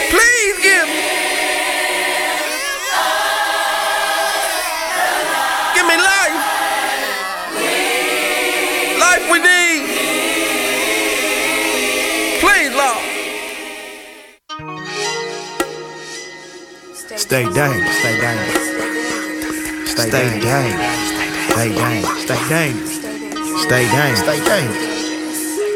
Please give me. Give me life. Life we need. Please, Lord. Stay dangerous, stay dangerous. Stay dangerous, stay dangerous, stay dangerous, stay dangerous, stay dangerous.